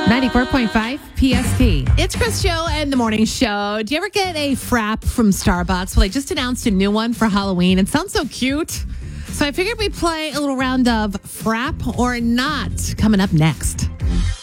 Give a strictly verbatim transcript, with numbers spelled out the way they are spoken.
ninety-four point five P S T. It's Chris Joe and the Morning Show. Do you ever get a frap from Starbucks? Well, they just announced a new one for Halloween. It sounds so cute. So I figured we'd play a little round of frap or not coming up next.